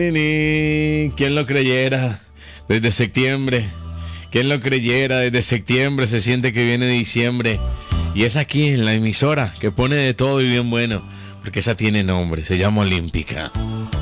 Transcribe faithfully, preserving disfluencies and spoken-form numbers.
¿Quién lo creyera? Desde septiembre. ¿Quién lo creyera? Desde septiembre se siente que viene diciembre. Y es aquí en la emisora que pone de todo y bien bueno. Porque esa tiene nombre, se llama Olímpica.